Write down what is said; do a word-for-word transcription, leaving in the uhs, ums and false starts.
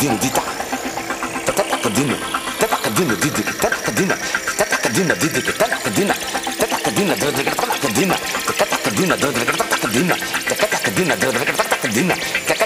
cadina, dita. Teta cadina, teta cadina, didi, teta cadina, teta cadina, didi, teta cadina, teta cadina, teta cadina, teta cadina, teta cadina, teta cadina, teta cadina, teta cadina,